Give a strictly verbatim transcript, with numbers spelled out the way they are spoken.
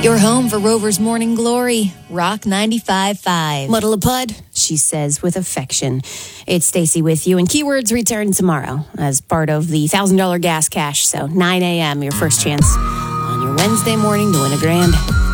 Your home for Rover's Morning Glory, Rock ninety-five point five. Muddle a pud, she says with affection. It's Stacy with you, and Keywords return tomorrow as part of the one thousand dollars gas cash. So nine a.m., your first chance on your Wednesday morning to win a grand.